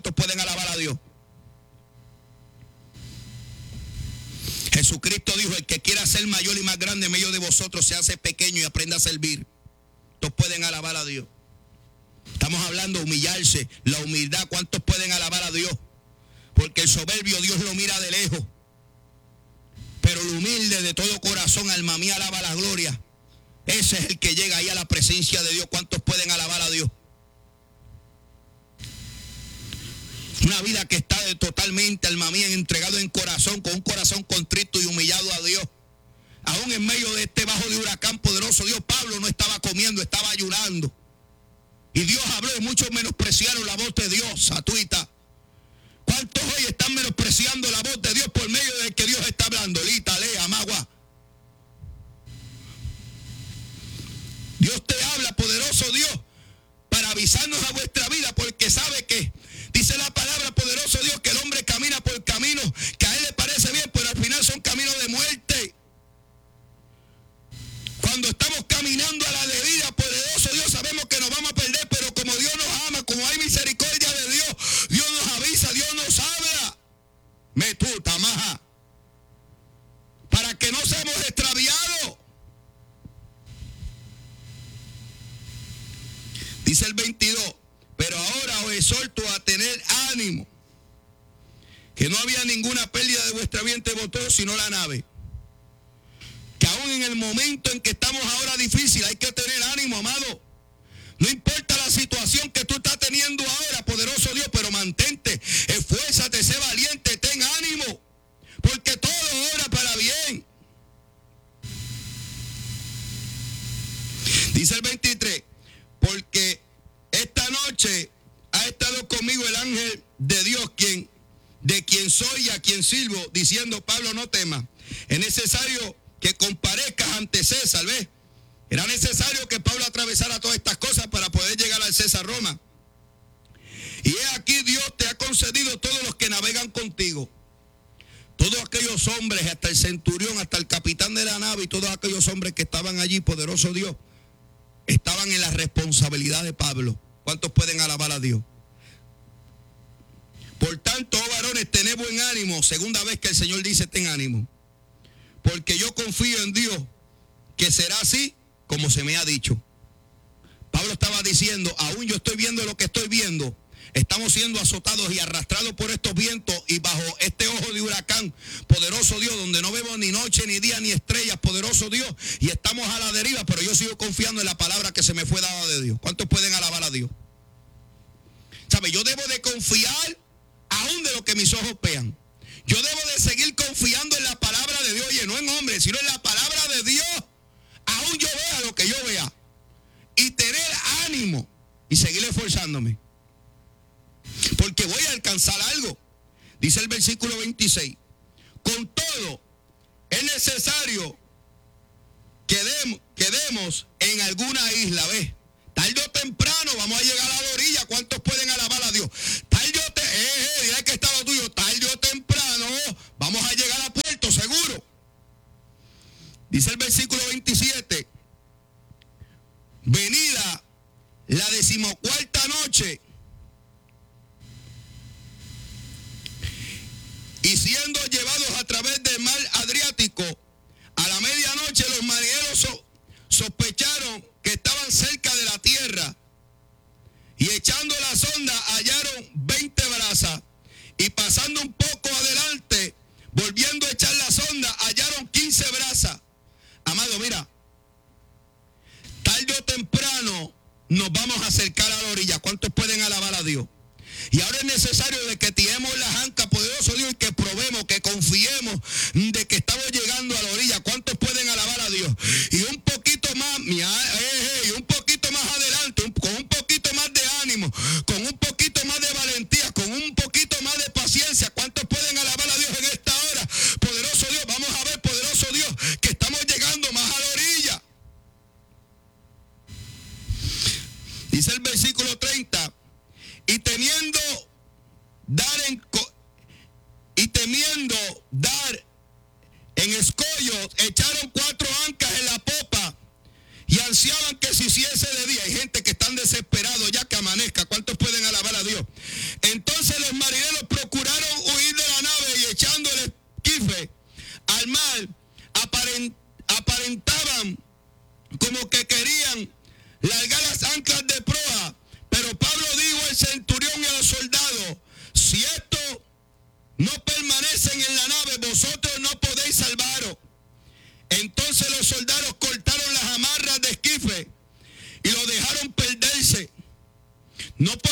pueden alabar a Dios? Jesucristo dijo: el que quiera ser mayor y más grande en medio de vosotros, se hace pequeño y aprenda a servir. ¿Cuántos pueden alabar a Dios? Estamos hablando de humillarse, la humildad. ¿Cuántos pueden alabar a Dios? Porque el soberbio Dios lo mira de lejos, pero el humilde de todo corazón, alma mía, alaba la gloria. Ese es el que llega ahí a la presencia de Dios. ¿Cuántos pueden alabar a Dios? Una vida que está totalmente, alma mía, entregado en corazón, con un corazón contrito y humillado a Dios. Aún en medio de este bajo de huracán poderoso, Dios, Pablo no estaba comiendo, estaba ayunando. Y Dios habló y muchos menospreciaron la voz de Dios, satuita. ¿Cuántos hoy están menospreciando la voz de Dios por medio de que Dios está hablando? Lita, lea, magua. Dios te habla, poderoso Dios, para avisarnos a vuestra vida, porque sabe que dice la palabra, poderoso Dios, que el hombre camina por caminos que a él le parece bien, pero al final son caminos de muerte. Cuando estamos caminando a la de vida, poderoso Dios, sabemos que nos vamos a perder, pero como Dios nos ama, como hay misericordia de Dios, Dios nos avisa, Dios nos habla. Metuta, maja. Para que no seamos extraviados. Dice el 22, pero ahora os exhorto a tener ánimo, que no había ninguna pérdida de vuestra vida entre vosotros, sino la nave. Que aún en el momento en que estamos ahora difícil, hay que tener ánimo, amado. No importa la situación que tú estás teniendo ahora, poderoso Dios, pero mantente, esfuérzate, sé valiente, ten ánimo, porque todo obra para bien. Dice el 23, porque esta noche ha estado conmigo el ángel de Dios, de quien soy y a quien sirvo, diciendo: Pablo, no temas, es necesario que comparezcas ante César. ¿Ves? Era necesario que Pablo atravesara todas estas cosas para poder llegar al César Roma. Y he aquí, Dios te ha concedido todos los que navegan contigo. Todos aquellos hombres, hasta el centurión, hasta el capitán de la nave y todos aquellos hombres que estaban allí, poderoso Dios, estaban en la responsabilidad de Pablo. ¿Cuántos pueden alabar a Dios? Por tanto, oh varones, tened buen ánimo. Segunda vez que el Señor dice: ten ánimo. Porque yo confío en Dios, que será así como se me ha dicho. Pablo estaba diciendo: aún yo estoy viendo lo que estoy viendo. Estamos siendo azotados y arrastrados por estos vientos y bajo este ojo de huracán, poderoso Dios, donde no vemos ni noche, ni día, ni estrellas, poderoso Dios, y estamos a la deriva, pero yo sigo confiando en la palabra que se me fue dada de Dios. ¿Cuántos pueden alabar a Dios? ¿Sabe? Yo debo de confiar aún de lo que mis ojos vean. Yo debo de seguir confiando en la palabra de Dios, oye, no en hombres, sino en la palabra de Dios, aún yo vea lo que yo vea, y tener ánimo y seguir esforzándome, porque voy a alcanzar algo. Dice el versículo 26, con todo es necesario que quedemos en alguna isla. ¿Ves? Tarde o temprano vamos a llegar a la orilla. ¿Cuántos pueden alabar a Dios? Tarde o dirá que está lo tuyo, tarde o temprano vamos a llegar a puerto seguro. Dice el versículo 27, venida la 14ª noche, y siendo llevados a través del mar Adriático, a la medianoche los marineros sospecharon que estaban cerca de la tierra, y echando la sonda hallaron 20 brazas, y pasando un poco adelante, volviendo a echar la sonda, hallaron 15 brazas. Amado, mira, tarde o temprano nos vamos a acercar a la orilla. ¿Cuántos pueden alabar a Dios? Y ahora es necesario de que tiremos las anclas, poderoso Dios, y que probemos, que confiemos de que estamos llegando a la orilla. ¿Cuántos pueden alabar a Dios? Y un poquito más, y un poquito más adelante, con un poquito más de ánimo, con un poquito más de valentía, con un poquito más de paciencia. ¿Cuántos pueden alabar a Dios en esta hora? Poderoso Dios, vamos a ver, poderoso Dios, que estamos llegando más a la orilla. Dice el versículo 30, y temiendo dar en escollos, echaron 4 anclas en la popa y ansiaban que se hiciese de día. Hay gente que están desesperados ya que amanezca. ¿Cuántos pueden alabar a Dios? Entonces estaban como que querían largar las anclas de proa, pero Pablo dijo al centurión y a los soldados: si estos no permanecen en la nave, vosotros no podéis salvaros. Entonces los soldados cortaron las amarras de esquife y lo dejaron perderse. No